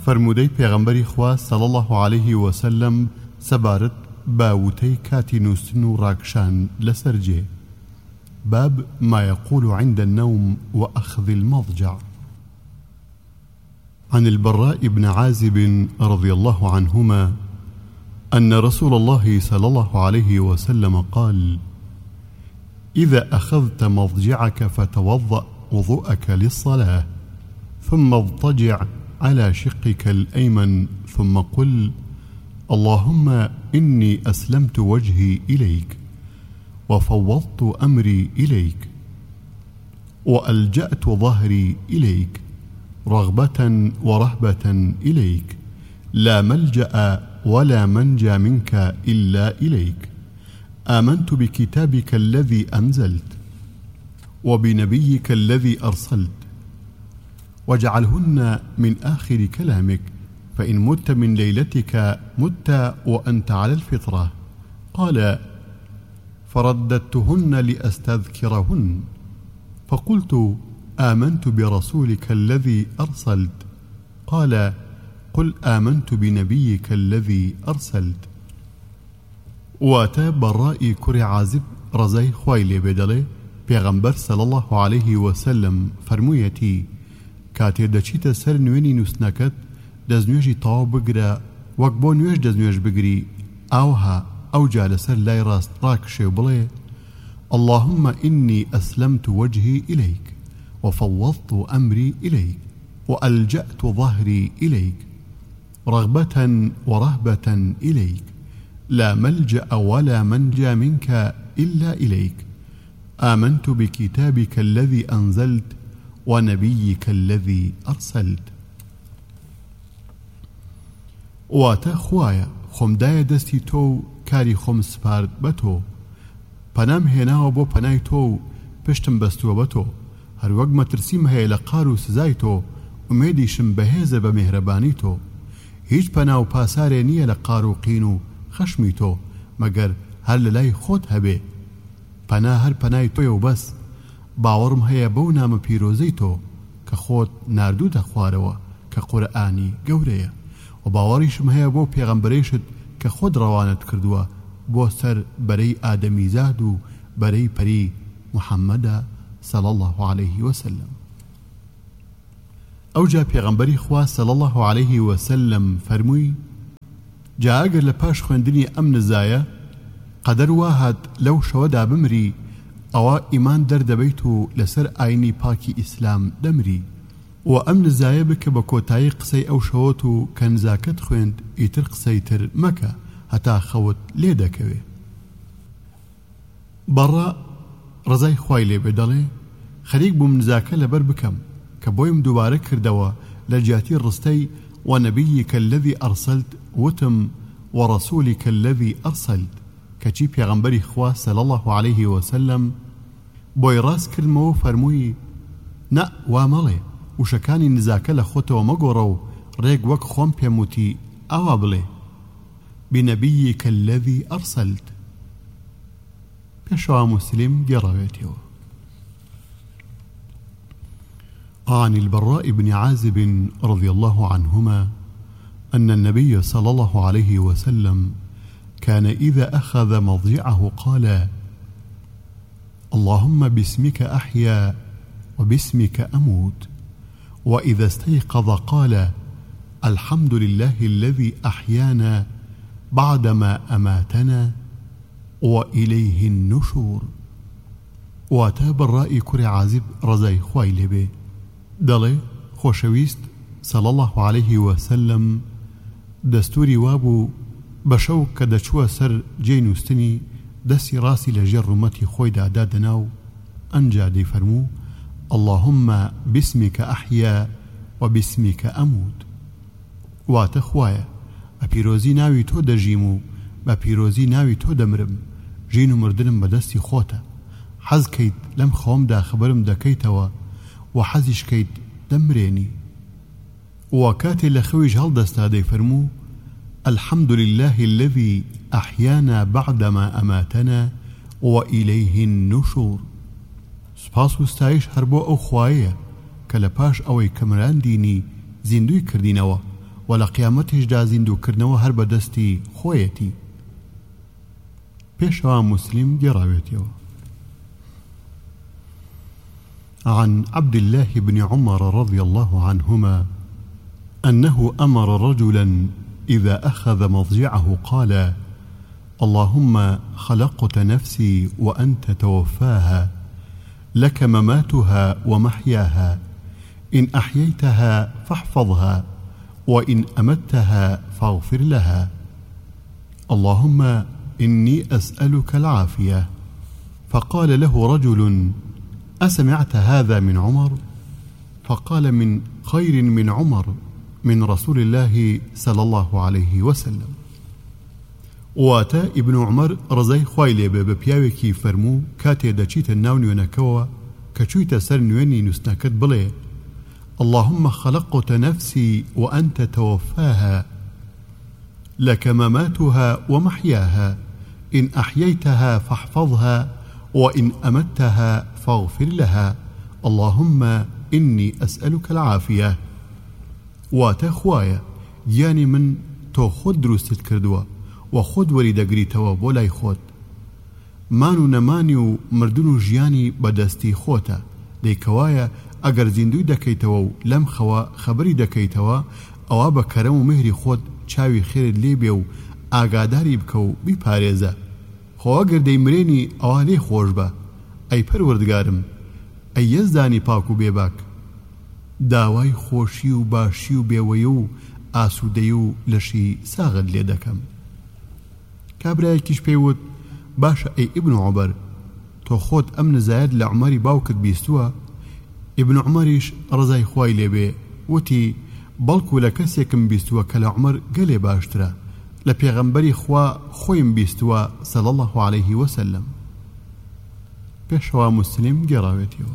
فرمودەی پێغەمبەری خوا صلی الله عليه وسلم سەبارەت باوتەی کاتی نووستن و ڕاکشان لەسەر جێ. باب ما يقول عند النوم وأخذ المضجع. عن البراء بن عازب رضي الله عنهما أن رسول الله صلى الله عليه وسلم قال: إذا أخذت مضجعك فتوضأ وضوءك للصلاة، ثم اضطجع على شقك الأيمن، ثم قل: اللهم إني أسلمت وجهي إليك وفوضت أمري إليك وألجأت ظهري إليك رغبة ورهبة إليك، لا ملجأ ولا منجى منك إلا إليك، آمنت بكتابك الذي أنزلت وبنبيك الذي أرسلت، واجعلهن من آخر كلامك، فإن مت من ليلتك مت وأنت على الفطرة. قال: فرددتهن لأستذكرهن، فقلت: آمنت برسولك الذي أرسلت. قال: قل آمنت بنبيك الذي أرسلت. واتە بەڕای کوڕی عازب ڕزای خوای لێ بێ دەڵێ پێغەمبەر صلی الله عليه وسلم فەرموویەتی: کاتێ دەچیتە سەر نوێنی نووستنەکەت دەستنوێژی تەواو بگرە، وەک بۆ نوێژ دەستنوێژ بگری، ئاوها ئەوجا لەسەر لای ڕاست ڕاکشێ و بڵێ: اللهم إني أسلمت وجهي إليك وفوضت أمري إليك وألجأت ظهري إليك رغبة ورهبة إليك، لا ملجأ ولا منجى منك إلا إليك، آمنت بكتابك الذي أنزلت ونبيك الذي أرسلت. واتە خوایە خۆمدایە دەستی تۆ و کاری خۆم سپارد بە تۆ، پەنام هێناوە بۆ پەنای تۆ و پشتم بەستووە بە تۆ، هەروەک مەترسیم هەیە لە قار و سزای تۆ، ئومێدیشم بەهێزە بە میهرەبانی تۆ. هیچ پەنا و پاسارێ نییە لە قار و قین و خەشمی تۆ مەگەر هەر لە لای خۆت هەبێ. پەنا هەر پەنای تۆیە و بەس. باوەڕم هەیە بەو نامە پیرۆزەی تۆ کە خۆت ناردووتە خوارەوە کە قورئانی گەورەیە، و باوەڕیشم هەیە بۆ پێغەمبەرێشت کە خۆت ڕەوانت کردووە بۆ سەر بەرەی ئادەمیزاد و بەرەی پەری محەممەدە صلی الله عليه وسلم. ئەوجا پێغەمبەری خوا صلی الله عليه وسلم فەرمووی: جا ئەگەر لە پاش خوێندنی ئەم نزایە قەدەر وا هات لەو شەوەدا بمری، ئەوە ئیمان دەردەبەیت و لەسەر ئاینی پاکی ئیسلام دەمری، و ئەم نزایە بکە بە کۆتایی قسەی ئەو شەوت و کە نزاکەت خوێند ئیتر قسەی تر مەکە هەتا خەوت لێ دەکەوێ. بەڕا ڕزای خوای لێ بێ دەڵێ: خەریک بووم نزاکە لەبەر بکەم کە بۆیم دووبارە کردەوە لە جیاتی ڕستەی وەنەبییکە الذی ئەرسەلت، وتم وەڕەسوولیکە الذی ئەرسەلت، کەچی پێغەمبەری خوا صلی الله عليه وسلم بۆی ڕاست کردمەوە فەرمووی: نە وا مەڵێ، وشەکانی نزاکە لە خۆتەوە مەگۆڕە و ڕێک وەک خۆم پێم وتی ئاوا بڵێ بنەبییکە الذی ئەرسەلت. پێشەوا موسلم گێڕاوێتەوە. عن البراء بن عازب رضي الله عنهما أن النبي صلى الله عليه وسلم كان إذا أخذ مضجعه قال: اللهم باسمك أحيا وباسمك أموت، وإذا استيقظ قال: الحمد لله الذي أحيانا بعدما أماتنا وإليه النشور. واتاب الرأي كري عازب رزاي خوای لێبێ دەڵێ خۆشەویست صلی الله عليه وسلم دەستوری وابوو بەشەو کە دەچووە سەر جێی نووستنی دەستی ڕاستی لە ژێر ڕومەتی خۆیدا دادەنا و ئەنجا دەیفەرموو: اللهم باسمك أحيا وباسمك أموت. واتە خوایە بە پیرۆزی ناوی تۆ دەژیم و بە پیرۆزی ناوی تۆ دەمرم، ژین و مردنم بەدەستی خۆتە، حەزکەیت لەم خۆمدا خبرم دەکەیتەوە و حەزیشکەیت دەمرێنی. و کاتێ لە خەویش هەڵدەستا دەیفەرموو: الحمد لله الذي أحيانا بعدما أماتنا وإليه النشور. سپاس و ستایش هەر بۆ ئەو خوایەیە کە لە پاش ئەوەی کەمراندینی زیندوی کردینەوە و لە قیامەتیشدا زیندووکردنەوە هەر بەدەستی خۆیەتی. پێشەوە مسلم گێڕاوێتەوە. عن عبد الله بن عمر رضي الله عنهما أنه أمر رجلا إذا أخذ مضجعه قال: اللهم خلقت نفسي وأنت توفاها، لك مماتها ومحياها، إن أحييتها فاحفظها، وإن أمتها فاغفر لها، اللهم إني أسألك العافية. فقال له رجل: أسمعت هذا من عمر؟ فقال: من خير من عمر من رسول الله صلى الله عليه وسلم. واتا ابن عمر رضای خوای لێبێ بە پیاوێکی فەرموو کاتێ دەچیتە ناو نوێنەکەوە کە چوویتە سەر نوێنی نووستنەکەت بڵێ: اللهم خلقت نفسي وأنت توفاها، لك مماتها ومحياها، إن أحييتها فاحفظها، وإن أمتها فاغفر لها، اللهم إني أسألك العافية. واتا خوايا يعني من تو خود دروستت کردووە و خۆت وەری دەگریتەوە بۆ لای خۆت. مان و نەمانی و مردن و ژیانی بەدەستی خۆتە. دەیکەوایە ئەگەر زیندوی دەکەیتەوە و لەم خەبەری دەکەیتەوە ئەوە بە کەرەم و مهری خۆت چاوی خێرت لێبێ و ئاگاداری بکە و بیپارێزە. خۆ ئەگەر دەیمرێنی ئەوە لێ خۆش بە. ئەی پەروەردگارم، ئەی یەزدانی پاک و بێباک، داوای خۆشی و باشی و بێوەیە و ئاسوودەی و لەشی ساغت لێ دەکەم. کابرایەکیش پێیوت: باشە ئەی ئیبن عومەر، تۆ خۆت ئەم نزایەت لە عومەری باوکت بیستووە؟ ئیبن عومەریش ڕزای خوای لێبێ وتی: بەڵکو لە کەسێکم بیستووە کە لە عومەر گەلێ باشترە، لە پێغەمبەری خوا خۆیم بیستووە صلی الله عليه وسلم. پێشەوە مسلم گێڕاوێتەوە.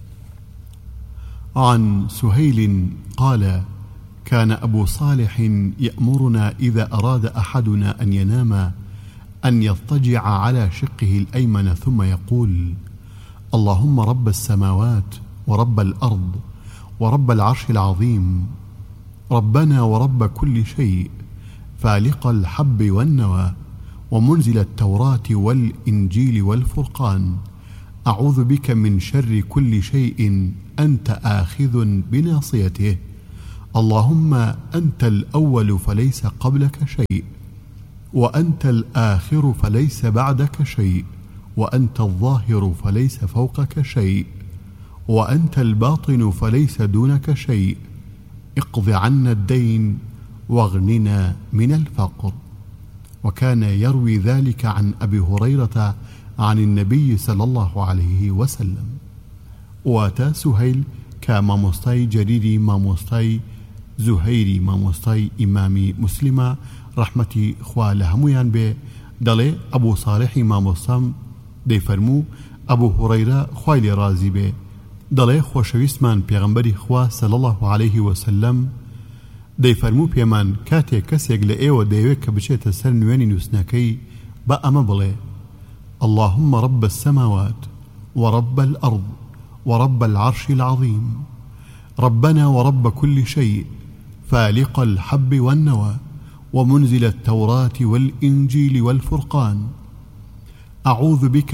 عن سهيل قال: كان أبو صالح يأمرنا إذا أراد أحدنا أن ينام أن يضطجع على شقه الأيمن ثم يقول: اللهم رب السماوات ورب الأرض ورب العرش العظيم، ربنا ورب كل شيء، فالق الحب والنوى، ومنزل التوراة والإنجيل والفرقان، أعوذ بك من شر كل شيء أنت آخذ بناصيته، اللهم أنت الأول فليس قبلك شيء، وأنت الآخر فليس بعدك شيء، وأنت الظاهر فليس فوقك شيء، وأنت الباطن فليس دونك شيء، اقض عنا الدين واغننا من الفقر. وكان يروي ذلك عن أبي هريرة عن النبي صلى الله عليه وسلم. واتا سهيل كماموستاي جريري ماموستاي زهيري ماموستاي إمامي مسلمة رحمتي خوا لهمویان بێ دەڵێ ئەبوو صالحی مامۆستام دەیفەرموو ئەبوو هوڕەیرە خوای لێ ڕازی بێ دەڵێ خۆشەویستمان پێغەمبەری خوا صلی الله عليه وسلم دەیفەرموو پێمان کاتێک کەسێک لە ئێوە دەیەوێت کە بچێتە سەر نوێنی نووستنەکەی بە ئەمە بڵێ: اللهم رب السماوات ورب الأرض ورب العرش العظيم، ربنا ورب كل شيء، فالق الحب والنوى، ومنزل التوراة والإنجيل والفرقان، أعوذ بك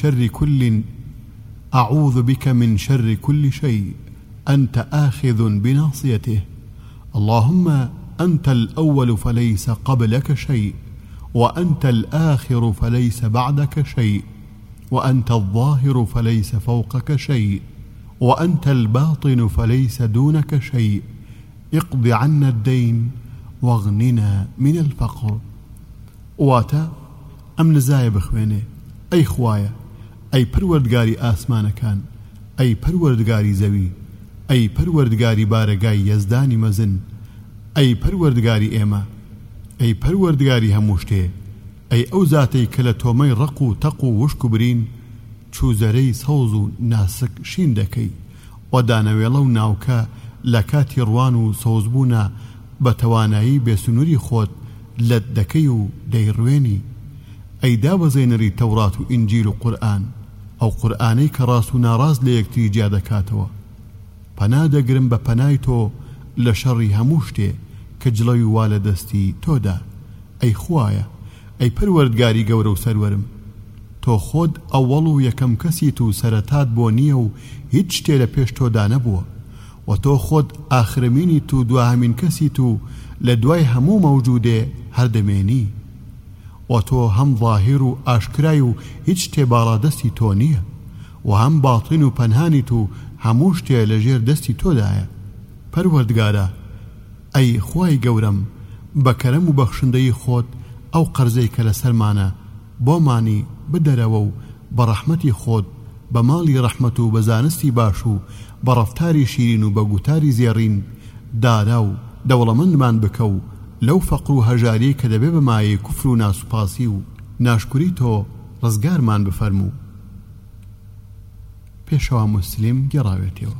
من شر كل شيء أنت آخذ بناصيته، اللهم أنت الأول فليس قبلك شيء، وأنت الآخر فليس بعدك شيء، وأنت الظاهر فليس فوقك شيء، وأنت الباطن فليس دونك شيء، اقض عنا الدين واغننا من الفقر. واتا ئەم نزایە بخوێنێ: ئەی خوایە، ئەی پەروەردگاری ئاسمانەکان، ئەی پەروەردگاری زەوی، ئەی پەروەردگاری بارەگای یەزدانی مەزن، ئەی پەروەردگاری ئێمە، ئەی پەروەردگاری هەموو شتێ، ئەی ئەو زاتەی کە لە تۆمەی ڕق و تەق و وشک و برین چووزەرەی سەوز و ناسک شین دەکەی و دانەوێڵە و ناوکە لە کاتی ڕوان و سەوزبوونە بە توانایی بێسنووری خۆت لەت دەکەی و دەیڕوێنی. ئەی دابەزێنەری تەورات و ئینجیل و قورئان، ئەو قورئانەی کە ڕاست و ناڕاست لە یەکتری جیا دەکاتەوە. پەنا دەگرم بە پەنای تۆ لە شەڕی هەموو شتێ کە جڵەوی وا لە دەستی تۆدا. ئەی خوایە، ئەی پەروەردگاری گەورە و سەروەرم، تۆ خۆت ئەوەڵ و یەکەم کەسیت و سەرەتات بۆ نییە و هیچ شتێ لە پێش تۆدا نەبووە، و تۆ خۆت ئاخرەمینیت و دواهەمین کەسیت و لە دوای هەموو مەوجودێ هەردەمێنی، و تۆ هەم ظاهر و ئاشکرای و هیچ شتێ باڵادەستی تۆ نییە، و هەم باڵتین و پەنهانیت و هەموو شتێ لە ژێر دەستی تۆدایە. پەروەردگارە، ئەی خوای گەورەم، بە کەرەم و بەخشندەی خۆت ئەو قەرزەی کە لەسەرمانە بۆمانی بدەرەوە و بە ڕەحمەتی خۆت بە ماڵی ڕەحمەت و بە زانستی باش و بە ڕەفتاری شیرین و بە گوتاری زێڕین دارا و دەوڵەمەندمان بکە و لەو فەقر و هەژاری کە دەبێ بە مایەی کوفر و ناسوپاسی و ناشکوری تۆ ڕزگارمان بفەرموو. پێشەوە مسلم گێڕاوێتەوە.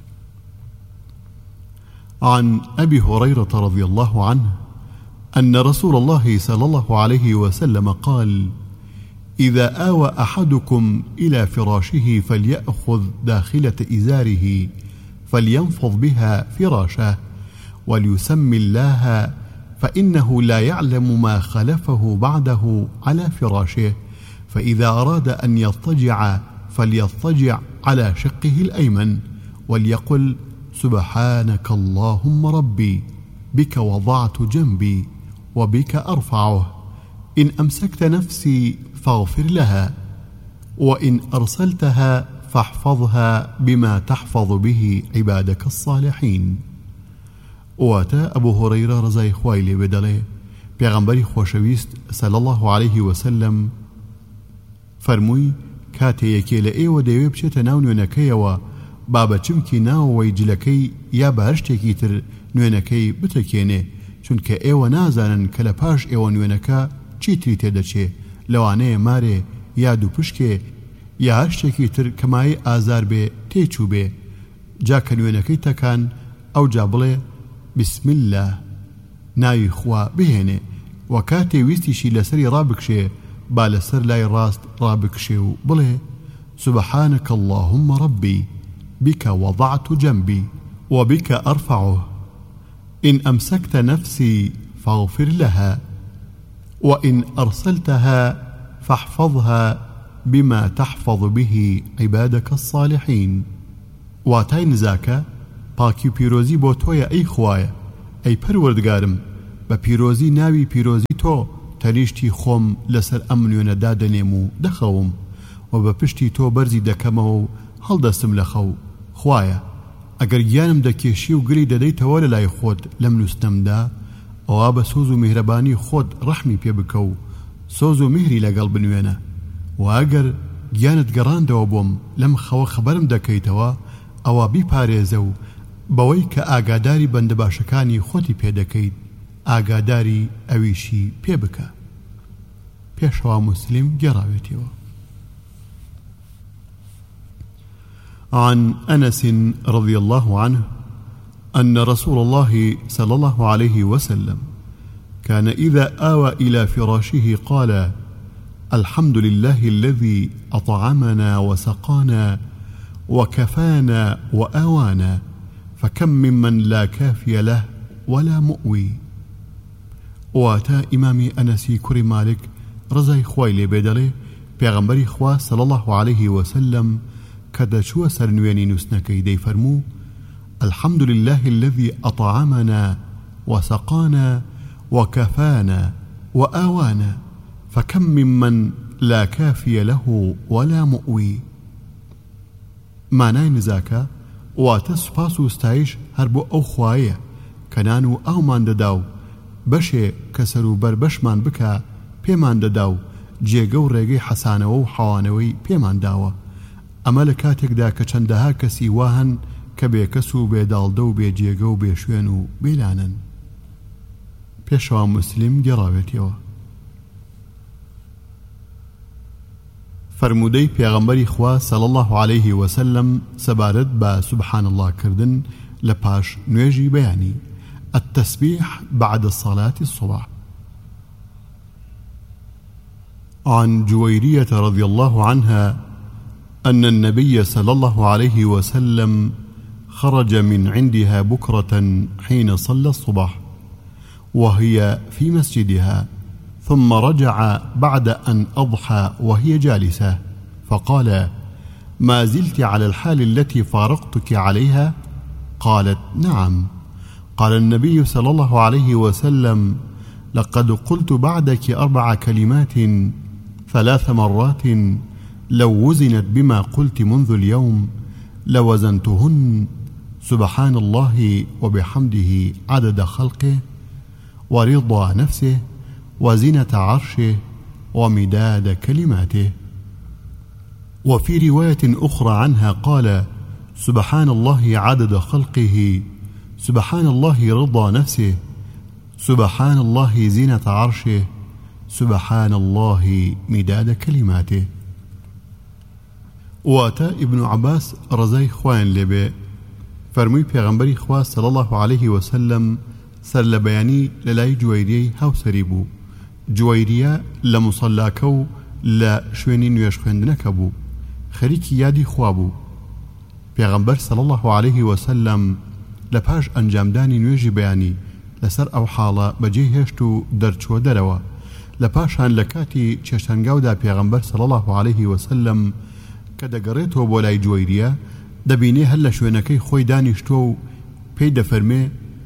عن أبي هريرة رضي الله عنه أن رسول الله صلى الله عليه وسلم قال: إذا آوى أحدكم إلى فراشه فليأخذ داخلة إزاره فلينفض بها فراشه وليسمي الله، فإنه لا يعلم ما خلفه بعده على فراشه، فإذا أراد أن يضطجع فليضطجع على شقه الأيمن وليقل: سبحانك اللهم ربي، بك وضعت جنبي وبك أرفعه، إن أمسكت نفسي فاغفر لها، وإن أرسلتها فاحفظها بما تحفظ به عبادك الصالحين. واتا أبو هريرة رضای خوای لێ بێ دەڵێ پێغەمبەری خۆشەویست صلی الله عليه وسلم فەرمووی: کاتێیەکێ لە ئێوە دەیەوێ بچێتە ناو نوێنەکەیەوە با بە چمکی ناوەوەی جلەکەی یا بە هەر شتێکی تر نوێنەکەی بتەکێنێ، چونکە ئێوە نازانن کە لە پاش ئێوە نوێنەکە چیتری تێدەچێ، لەوانەیە مارێ یا دووپشکێ یا هەر شتێکی تر کە مایە ئازار بێ تێچوو بێ. جا کە نوێنەکەی تەکان ئەو جا بڵێ: بسم الله، ناوی خوا بهێنێ، و کاتێ ویستیشی لەسەری ڕابکشێ با لەسەر لای ڕاست ڕابکشێ و بڵێ: سبحانك اللهم ربي، بك وضعت جنبي وبك أرفعه، إن أمسكت نفسي فاغفر لها، وإن أرسلتها فاحفظها بما تحفظ به عبادك الصالحين. واتای نزاکە پاکی و پیرۆزی بۆ تۆیە ئەی خوایە، ئەی پەروەردگارم، بە پیرۆزی ناوی پیرۆزی تۆ تەنیشتی خۆم لەسەر ئەم نوێنەدا دەنێم و دەخەوم، و بە پشتی تۆ بەرزی دەکەمەوە و هەڵدەستم لە خەو. خوایە، ئەگەر گیانم دەکێشی و گری دەدەیتەوە لە لای خۆت لەم نووسنەمدا، ئەوە بە سۆز و میهرەبانی خۆت ڕەحمی پێ بکە و سۆز و میهری لەگەڵ بنوێنە، و ئەگەر گیانت گەڕاندەوە بۆم لەم خەوە خەبەرم دەکەیتەوە، ئەوە بیپارێزە و بەوەی کە ئاگاداری بەندە باشەکانی خۆتی پێدەکەیت ئاگاداری ئەویشی پێ بکە. پێشەوە مسلم گێڕاوێتەوە. عن أنس رضي الله عنه أن رسول الله صلى الله عليه وسلم كان إذا آوى إلى فراشه قال: الحمد لله الذي أطعمنا وسقانا وكفانا وآوانا، فكم ممن لا كافي له ولا مؤوي. واتا إمامي أنسي كري مالك رضای خوای لێ بێ دەڵێ پێغەمبەری خوا صلى الله عليه وسلم کە دەچووە سەر نوێنی نووسنەکەی دەیفەرموو: الحمد لله الذي أطعمنا وسقانا وكفانا وآوانا، فكم ممن لا كافي له ولا مؤوي. مانای نزاکە واتە سوپاس و ستایش هەر بۆ ئەو خوایە کە نان و ئاومان دەدا و بەشێ کە سەر و بەر بەشمان بکە پێمان دەدا و جێگە و ڕێگەی حەسانەوە و حەوانەوەی پێمان داوە، ئەمە لە کاتێکدا کە چەندەها کەسی واهن کە بێکەس و بێداڵدە و بێجێگە و بێشوێن و بێلانن. پێشەوە مسلم گێڕاوێتەوە. فرمودەی پێغەمبەری خوا صلی الله عليه وسلم سەبارەت بە سبحان الله کردن لە پاش نوێژی بەیانی التسبيح بعد صلاة الصبح. عن جويرية رضي الله عنها أن النبي صلى الله عليه وسلم خرج من عندها بكرة حين صلى الصبح وهي في مسجدها، ثم رجع بعد أن أضحى وهي جالسة، فقال: ما زلت على الحال التي فارقتك عليها؟ قالت: نعم. قال النبي صلى الله عليه وسلم: لقد قلت بعدك 4 كلمات 3 مرات لو وزنت بما قلت منذ اليوم لوزنتهن: سبحان الله وبحمده عدد خلقه ورضا نفسه وزنة عرشه ومداد كلماته. وفي رواية أخرى عنها قال: سبحان الله عدد خلقه، سبحان الله رضا نفسه، سبحان الله زينة عرشه، سبحان الله مداد كلماته. واتا ابن عباس رضای خوان لبه فرمووی پێغەمبەری خوا صلی الله عليه وسلم سەر لە بەیانی لەلای جوەیریەی هاوسەری بوو. جوەیریە لە موسەلاکە و لە شوێنی نوێژ خوێندنەکە بوو، خەریکی یادی خوا بوو. پێغەمبەر صلی الله عليه وسلم لە پاش ئەنجامدانی نوێژی بەیانی لەسەر ئەو حاڵە بەجێ هێشت و دەرچووە دەرەوە. لە پاشان لە کاتی چێشتەنگاودا پێغەمبەر صلی الله عليه وسلم کە دەگەڕێتەوە بۆ لای جوەیریە دەبینێ هەر لە شوێنەکەی خۆی دانیشتووە و پێی دەفەرمێ: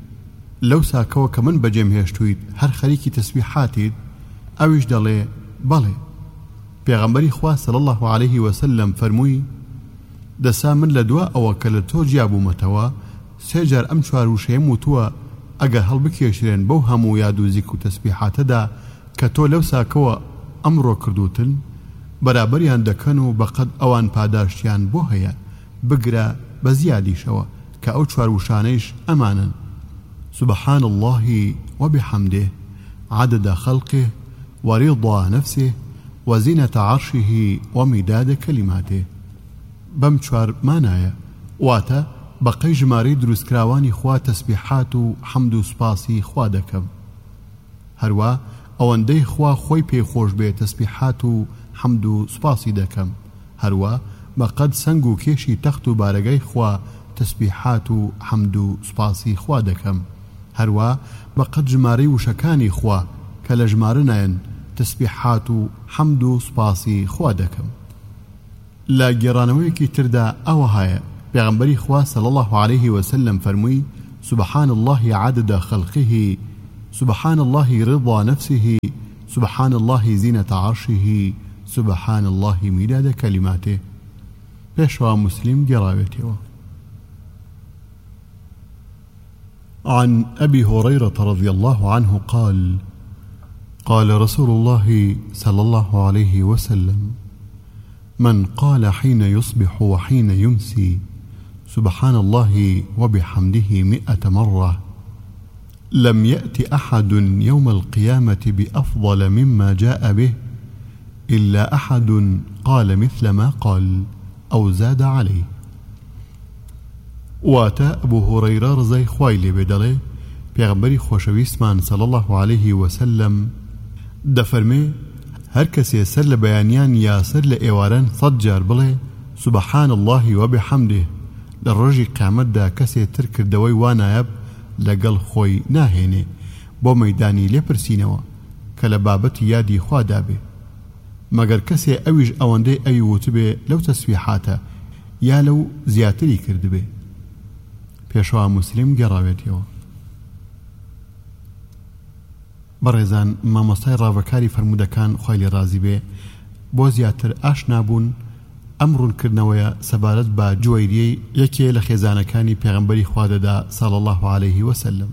لەو ساکەوە کە من بەجێم هێشتوویت هەر خەریکی تەسبیحاتیت؟ ئەویش دەڵێ: بەڵێ. پێغەمبەری خوا صلی الله عليه وسلم فەرمووی: دەسا من لە دوا ئەوە کە لە تۆ جیابوومەتەوە 3 جار ئەم 4 وشەیەم وتووە ئەگەر هەڵبکێشرێن بەو هەموو یاد و زیک و تەسبیحاتەدا کە تۆ لەو ساکەوە ئەمڕۆ کردوتن، بەرابەریان دەکەن و بەقەد ئەوان پاداشتیان بۆ هەیە، بگرە بە زیادیشەوە کە ئەو 4 وشانەیش ئەمانن: سبحان الله وبحمده عدد خلقه ورضا نفسه وزينة عرشه ومداد كلماته. بەم 4 مانایە، واتە بەقەی ژمارەی دروستکراوانی خوا تەسبیحات و حەمد و سوپاسی خوا دەکەم. هەروە ئەوەندەی خوا خۆی پێخۆش بێ تەسبیحات و حەمد و سوپاسی دەکەم. هەروە بەقەد سەنگ و کێشی تەخت و بارەگای خوا تەسبیحات و حەمد و سوپاسی خوا دەکەم. هەروە بەقەد ژمارەی وشەکانی خوا کە لە ژمارە نایەن تەسبیحات و حەمد و سوپاسی خوا دەکەم. لە گێڕانەوەیەکی تردا ئەوە هەیە پێغەمبەری خوا صلی الله عليه وسلم فەرمووی: سبحان الله عدد خلقه، سبحان الله رضا نفسه، سبحان الله زينة عرشه، سبحان الله مداد كلماته. پێشوا مسلم گێڕاوێتەوە. عن أبي هريرة رضي الله عنه قال: قال رسول الله صلى الله عليه وسلم: من قال حين يصبح وحين يمسي سبحان الله وبحمده 100 مرة لم يأت أحد يوم القيامة بأفضل مما جاء به إلا أحد قال مثل ما قال أو زاد عليه. واتا أبو هريرة رضای خوای لێ بێ دەڵێ پێغەمبەری خۆشەویستمان صلی الله عليه وسلم دەفەرمێ: هەر کەسێ سەر لە بەیانیان یا سەر لە ئێواران 100 جار بڵێ سبحان الله وبحمده، لە ڕۆژی قیامەتدا کەسێ تر کردەوەی وانایە لەگەڵ خۆی ناهێنێ بۆ مەیدانی لێپرسینەوە کە لە بابەتی یادی خوادا بێ، مەگەر کەسێ ئەویش ئەوەندەی ئەوی وتبێ لەو تەسبیحاتە یا لەو زیاتری کردبێ. پێشوا مسلم گەڕاوێتەوە. بەڕێزان، مامۆستای ڕاوەکاری فەرمودەکان خوای لێ ڕازی بێ بۆ زیاتر ئاشنابوون ئەم ڕوونکردنەوەیە سەبارەت بە جوەیریەی یەکێ لە خێزانەکانی پێغەمبەری خوا دەدا صلی الله عليه وسلم.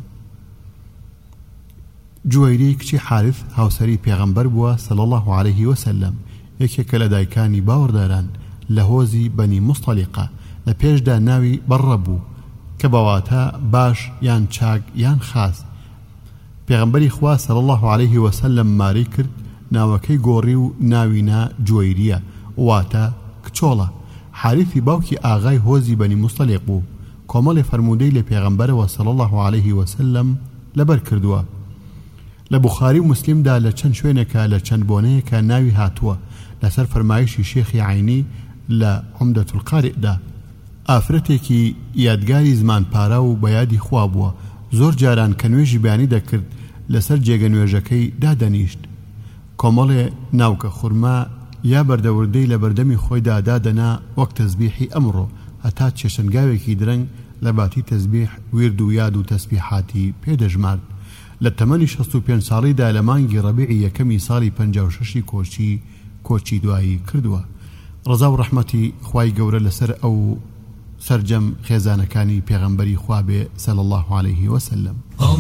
جوەیری کچی حارث هاوسەری پێغەمبەر بووە صلی الله عليه وسلم، یەکێکە لە دایکانی باوەڕداران لە هۆزی بەنی مستەلیقە، لە پێشدا ناوی بەڕە بوو کە بەواتە باش یان چاک یان خاس. پێغەمبەری خوا صلی الله عليه وسلم ماری کرد ناوەکەی گۆڕی و ناوینا جوەیریە، واتە کچۆڵە. حارثی باوکی ئاغای هۆزی بەنی مستەلیق بوو، کۆمەڵی فەرمودەی لە پێغەمبەرەوە صلی الله عليه وسلم لەبەر کردووە. لە بوخاری و مسلمدا لە چەند شوێنێکە لە چەند بۆنەیەکە ناوی هاتووە لەسەر فەرمایشی شێخی عینی لە عومدەت القارئدا. ئافرەتێکی یادگاری زمان پارا و بە یادی خوا بووە، زۆر جاران کە نوێژی بەیانی دەکرد لەسەر جێگە نوێژەکەی دادەنیشت. کۆمەڵێ ناوکە خورما یا بەردەوردەی لە بەردەمی خۆیدا دادەنا وەک تەسبیحی ئەمڕۆ، هەتا چێشنگاوێکی درەنگ لە باتی تەسبیح وێرد و یاد و تەسبیحاتی پێدەژمارد. لە تەمەنی 65 ساڵیدا لە مانگی ڕەبیعی یەکەمی ساڵی 56 کۆچی دوایی کردووە. ڕەزا و ڕەحمەتی خوای گەورە لەسەر ئەو سەرجەم خێزانەکانی پێغەمبەری خوا بێ سەڵی الله عليه وسلم.